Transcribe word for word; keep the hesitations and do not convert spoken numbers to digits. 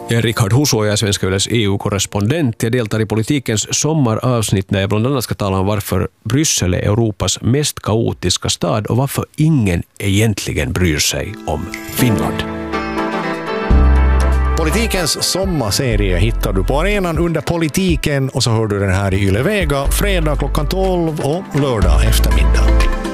Jag är Rickard Huso och jag är Svenska Yles E U-korrespondent. Jag deltar i politikens sommaravsnitt när jag bland annat ska tala om varför Bryssel är Europas mest kaotiska stad och varför ingen egentligen bryr sig om Finland. Politikens sommarserie hittar du på arenan under politiken och så hör du den här i Yle Vega fredag klockan tolv och lördag eftermiddag.